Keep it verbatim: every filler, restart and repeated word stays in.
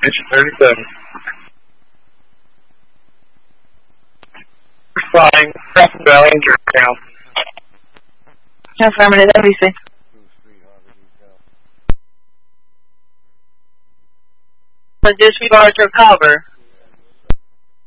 Engine thirty-seven. Flying Crescent Valley and Jerktown. Affirmative, N B C. So disregard your cover.